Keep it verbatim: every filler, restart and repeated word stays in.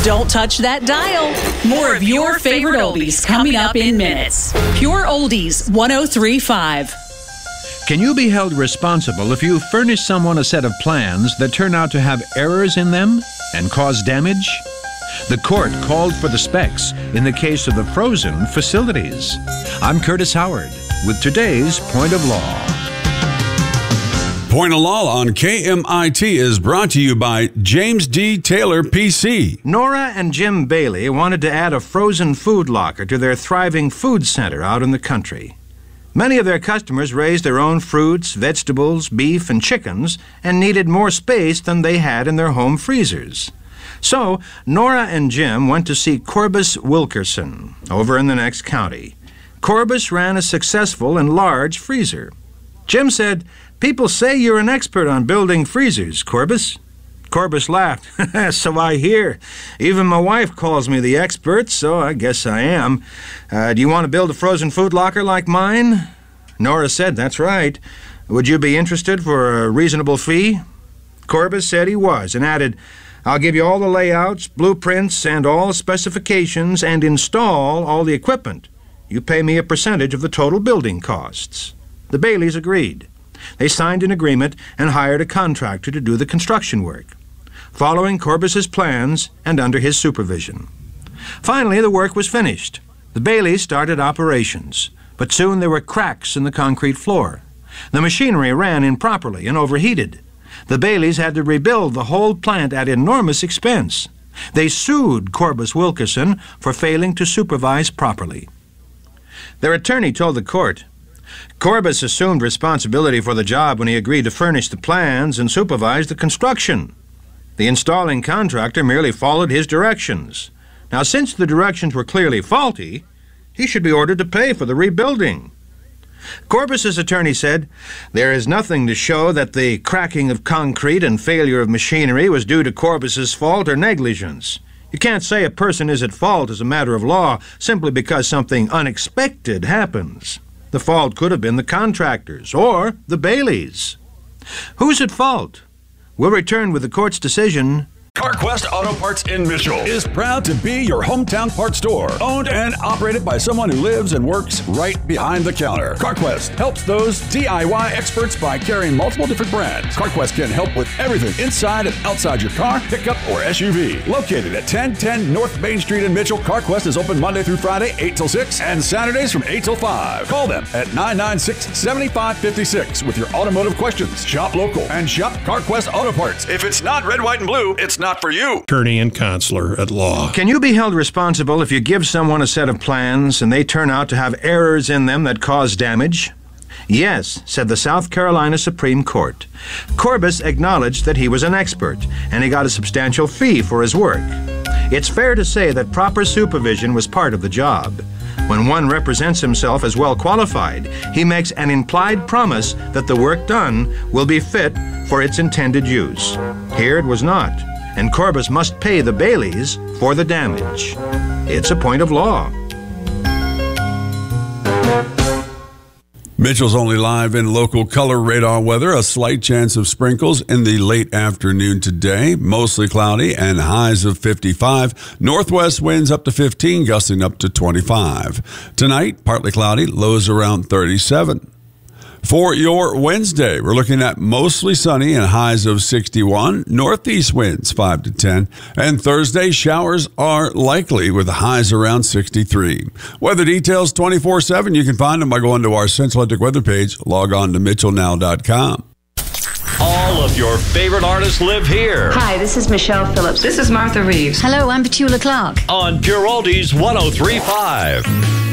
Don't touch that dial. More of your favorite oldies coming up in minutes. Pure Oldies one oh three point five. Can you be held responsible if you furnish someone a set of plans that turn out to have errors in them and cause damage? The court called for the specs in the case of the frozen facilities. I'm Curtis Howard with today's Point of Law. Point of Law on K M I T is brought to you by James D. Taylor, P C. Nora and Jim Bailey wanted to add a frozen food locker to their thriving food center out in the country. Many of their customers raised their own fruits, vegetables, beef, and chickens and needed more space than they had in their home freezers. So, Nora and Jim went to see Corbus Wilkerson over in the next county. Corbus ran a successful and large freezer. Jim said, "People say you're an expert on building freezers, Corbus." Corbus laughed. "So I hear. Even my wife calls me the expert, so I guess I am. Uh, do you want to build a frozen food locker like mine?" Nora said, "That's right. Would you be interested for a reasonable fee?" Corbus said he was and added, "I'll give you all the layouts, blueprints, and all specifications and install all the equipment. You pay me a percentage of the total building costs." The Baileys agreed. They signed an agreement and hired a contractor to do the construction work, following Corbus's plans and under his supervision. Finally, the work was finished. The Baileys started operations, but soon there were cracks in the concrete floor. The machinery ran improperly and overheated. The Baileys had to rebuild the whole plant at enormous expense. They sued Corbus Wilkerson for failing to supervise properly. Their attorney told the court, "Corbus assumed responsibility for the job when he agreed to furnish the plans and supervise the construction. The installing contractor merely followed his directions. Now, since the directions were clearly faulty, he should be ordered to pay for the rebuilding." Corbus's attorney said, "There is nothing to show that the cracking of concrete and failure of machinery was due to Corbus's fault or negligence. You can't say a person is at fault as a matter of law simply because something unexpected happens. The fault could have been the contractors or the Baileys. Who's at fault? We'll return with the court's decision. CarQuest Auto Parts in Mitchell Is proud to be your hometown parts store, owned and operated by someone who lives and works right behind the counter. CarQuest helps those D I Y experts by carrying multiple different brands. CarQuest can help with everything inside and outside your car, pickup, or S U V. Located at ten ten North Main Street in Mitchell, CarQuest is open Monday through Friday, eight till six, and Saturdays from eight till five. Call them at nine nine six, seven five five six with your automotive questions. Shop local and shop CarQuest Auto Parts. If it's not red, white, and blue, it's not for you. Attorney and counselor at law. Can you be held responsible if you give someone a set of plans and they turn out to have errors in them that cause damage? Yes, said the South Carolina Supreme Court. Corbus acknowledged that he was an expert, and he got a substantial fee for his work. It's fair to say that proper supervision was part of the job. When one represents himself as well qualified, he makes an implied promise that the work done will be fit for its intended use. Here it was not, and Corbus must pay the Baileys for the damage. It's a point of law. Mitchell's only live in local color radar weather. A slight chance of sprinkles in the late afternoon today. Mostly cloudy and highs of fifty-five. Northwest winds up to fifteen, gusting up to twenty-five. Tonight, partly cloudy, lows around thirty-seven. For your Wednesday, we're looking at mostly sunny and highs of sixty-one, northeast winds five to ten, and Thursday showers are likely with highs around sixty-three. Weather details twenty-four seven. You can find them by going to our Central Atlantic weather page. Log on to mitchell now dot com. All of your favorite artists live here Hi, this is Michelle Phillips. This is Martha Reeves. Hello, I'm Petula Clark. on Pure Oldies one oh three point five.